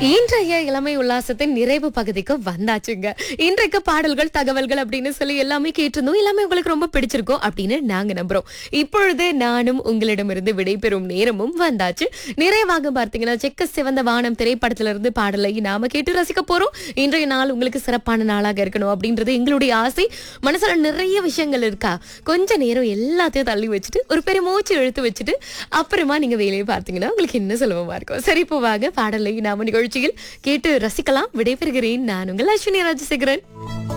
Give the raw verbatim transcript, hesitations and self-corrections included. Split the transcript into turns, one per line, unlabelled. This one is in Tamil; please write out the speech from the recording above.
இன்றைய இளமை உல்லாசத்தின் நிறைவு பகுதிக்கு வந்தாச்சுங்க. இன்றைக்கு பாடல்கள் தகவல்கள் அப்படின்னு சொல்லி எல்லாமே கேட்டிருந்தோம். எல்லாமே உங்களுக்கு ரொம்ப பிடிச்சிருக்கும் அப்படின்னு நாங்க நம்புறோம். இப்பொழுது நானும் உங்களிடமிருந்து விடைபெறும் நேரமும் வந்தாச்சு. நிறைவாக பார்த்தீங்கன்னா செக்க சிவந்த வானம் திரைப்படத்துல இருந்து பாடலை நாம கேட்டு ரசிக்க போறோம். இன்றைய நாள் உங்களுக்கு சிறப்பான நாளாக இருக்கணும் அப்படின்றது எங்களுடைய ஆசை. மனசுல நிறைய விஷயங்கள் இருக்கா, கொஞ்ச நேரம் எல்லாத்தையும் தள்ளி வச்சுட்டு ஒரு பெரிய மூச்சு இழுத்து வச்சுட்டு அப்புறமா நீங்க வேலையை பார்த்தீங்கன்னா உங்களுக்கு என்ன சுலபமா இருக்கும். சரி, இப்போ வாங்க பாடலை நாம நிகழ்ச்சியில் கேட்டு ரசிக்கலாம். விடைபெறுகிறேன். நான் உங்கள் அஸ்வினி ராஜசேகரன்.